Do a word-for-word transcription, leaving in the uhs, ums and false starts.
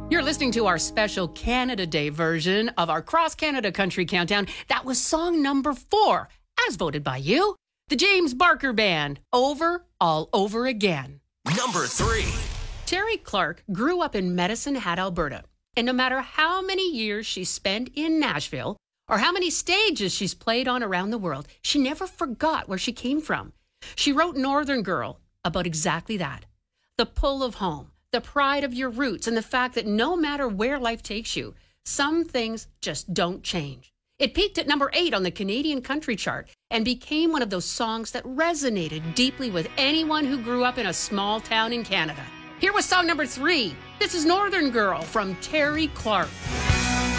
You're listening to our special Canada Day version of our Cross Canada Country Countdown. That was song number four, as voted by you. The James Barker Band, Over, All Over Again. Number three. Terry Clark grew up in Medicine Hat, Alberta. And no matter how many years she spent in Nashville, or how many stages she's played on around the world, she never forgot where she came from. She wrote Northern Girl about exactly that. The pull of home, the pride of your roots, and the fact that no matter where life takes you, some things just don't change. It peaked at number eight on the Canadian country chart and became one of those songs that resonated deeply with anyone who grew up in a small town in Canada. Here was song number three. This is Northern Girl from Terry Clark.